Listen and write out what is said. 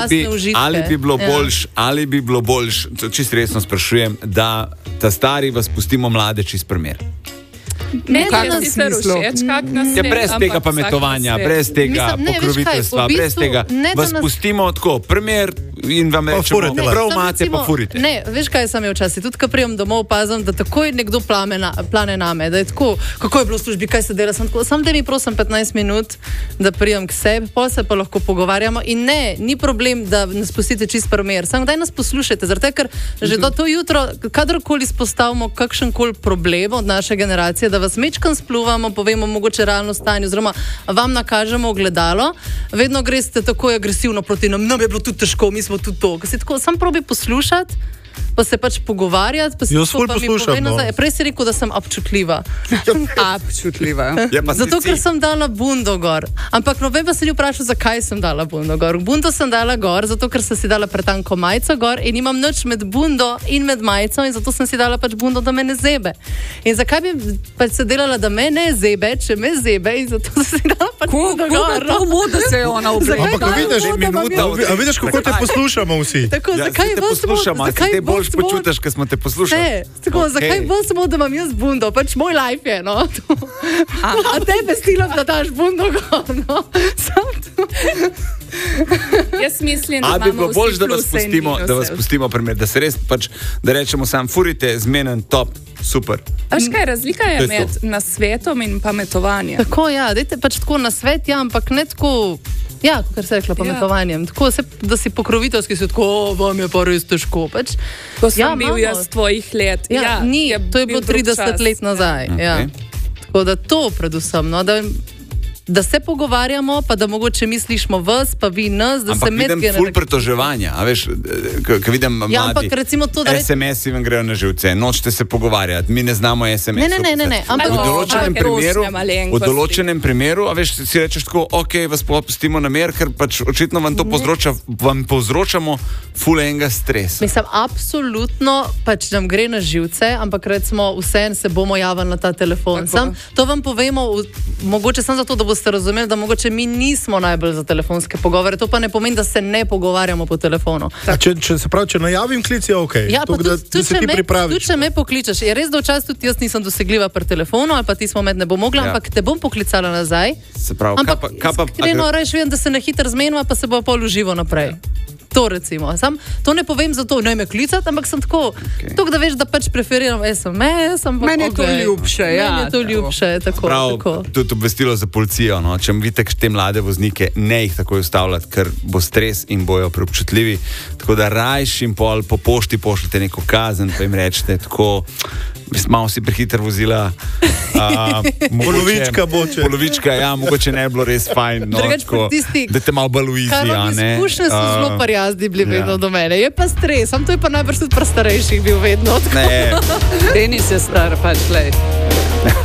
lastne užitke. Ali bi bilo boljš, čisto resno sprašujem, da ta stari vas pustimo mlade čist primer. Ne, da si se všeč, kak nas je. Brez tega pametovanja, brez tega pokroviteljstva, brez tega. Vas pustimo tako, primer in vam rečemo, prav imate, pa furite. Ne, veš kaj sem je včasih, tudi ko prijem domov, opazim, da takoj nekdo plane name, da je tako, kako je bilo v službi, kaj se dela, sam da mi prosim 15 minut, da prijem k sebi, pol se pa lahko pogovarjamo in ne, ni problem, da nas pustite čist primer, samo daj nas poslušajte, zato ker že do to jutro, kadarkoli spostavimo kakšenkoli problem od naše generacije, da vas mečkam spluvamo, povemo mogoče realno stanje, oziroma vam nakažemo ogledalo, vedno greste tako agresivno proti nam je bilo tudi težko, mi smo tudi to. Tako, sam probi poslušati, pa se pač pogovarjati, pa se pa mi povej nazaj. Prej si rekel, da sem občutljiva. Občutljiva. Zato, ker sem dala bundo gor. Ampak noben pa se ni vprašal, zakaj sem dala bundo gor. Bundo sem dala gor, zato, ker sem si dala pretanko majico gor in imam nič med bundo in med majico in zato sem si dala pač bundo, da me ne zebe. In zakaj bi pač se delala, da me ne zebe, če me zebe in zato sem si dala pač bundo gor. Kako moda se je ona oblekla? Ampak vidiš, kako te poslušamo vsi. Tako, zakaj boljš počutiš, ko smo te poslušali. Zakaj bolj samo, da imam jaz bundo? Pač moj life je, no. A tebe stilom, da daš bundo gor, no. Jaz mislim, da imamo vsi boljš, da vas vse. pustimo primer, da se res pač, da rečemo sam, furite, zmenen, top, super. Veš kaj, razlika je med nasvetom in pametovanjem. Tako, ja, dajte pač tako nasvet, ja, ampak ne tako... Ja, kot se rekla, pametovanjem. Tako, da si pokroviteljski, si tako, vam je pa res težko. Pač, ko sem bil jaz tvojih let. Ja, ni, to je bilo 30 let nazaj. Okay. Ja. Tako da to predvsem, no, da se pogovarjamo, pa da mogoče mi slišimo vas, pa vi nas, da ampak se medgeneracijsko... Ampak vidim ful pretoževanja, a veš, ko vidim mladi, ampak recimo to, da SMS-i vam grejo na živce, nočete se pogovarjati, mi ne znamo SMS-ov. Ne, ampak v določenem primeru, a veš, si rečeš tako, ok, vas popustimo na mer, ker pač očitno vam to vam povzročamo ful enega stresa. Mislim, absolutno pač nam gre na živce, ampak recimo vseeno se bomo javili na ta telefon. To vam povemo, mogoče samo zato, da boste razumeli, da mogoče mi nismo najbolj za telefonske pogovore. To pa ne pomeni, da se ne pogovarjamo po telefonu. Če najavim klic, je ok. Ja, pa tudi če me pokličeš. Je res, da včasih tudi jaz nisem dosegljiva pri telefonu, ali pa ti smo med ne bo mogla, ampak te bom poklicala nazaj. Se pravi, iskreno reč, vem, da se na hitro zmenimo, pa se bo pol uživo naprej. To recimo. To ne povem zato, ne me klicati, ampak sem tako, da veš, da pač preferiram SMS, ampak meni je to ljubše, ja. Meni je to ljubše, tako. Tudi obvestilo za policijo, no. Če vidite te mlade voznike, ne jih takoj ustavljati, ker bo stres in bojo preobčutljivi. Tako da rajš in pol po pošti pošljete neko kazen, pa jim rečete tako, malo si prehiter vozila. Polovička, ja, mogoče ne bi bilo res fajn. No, da te malo bolj v easy, a ne. Izkušnje so zelo prijazni bili vedno do mene. Je pa stres, to je pa najbrž tudi pri starejših bil vedno. Ne. Denis je star, pač lej.